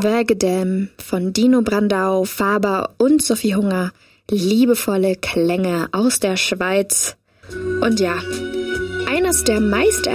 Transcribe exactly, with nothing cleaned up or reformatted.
Wägedem von Dino Brandau, Faber und Sophie Hunger. Liebevolle Klänge aus der Schweiz. Und ja, eines der meist